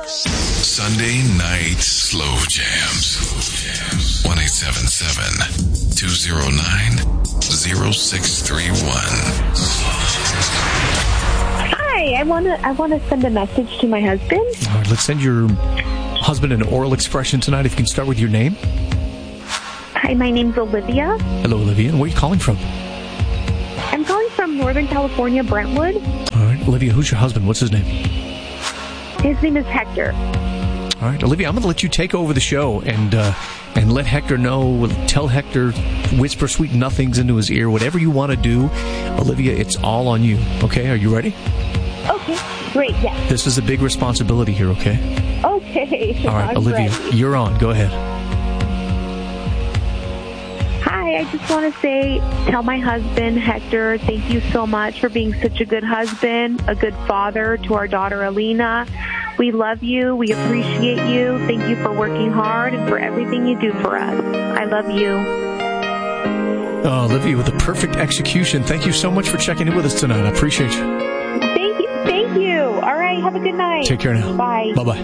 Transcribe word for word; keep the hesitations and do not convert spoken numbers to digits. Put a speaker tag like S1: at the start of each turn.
S1: Sunday night slow jams. one eight seven seven, two oh nine, oh six three one.
S2: Hi, I want to I want to send a message to my husband.
S3: All right, let's send your husband an oral expression tonight. If you can start with your name.
S2: Hi, my name's Olivia.
S3: Hello, Olivia. And where are you calling from?
S2: I'm calling from Northern California, Brentwood.
S3: All right, Olivia, who's your husband? What's his name?
S2: His name is Hector.
S3: All right, Olivia, I'm going to let you take over the show and uh, and let Hector know. Tell Hector, whisper sweet nothings into his ear, whatever you want to do. Olivia, it's all on you. Okay, are you ready?
S2: Okay, great, yes.
S3: This is a big responsibility here, okay?
S2: Okay.
S3: All right,
S2: I'm
S3: Olivia,
S2: ready.
S3: you're on. Go ahead.
S2: Hi, I just want to say, tell my husband, Hector, thank you so much for being such a good husband, a good father to our daughter, Alina. We love you. We appreciate you. Thank you for working hard and for everything you do for us. I love you.
S3: Oh, Olivia, with a perfect execution. Thank you so much for checking in with us tonight. I appreciate you.
S2: Thank you. Thank you. All right. Have a good night.
S3: Take care now.
S2: Bye.
S3: Bye-bye.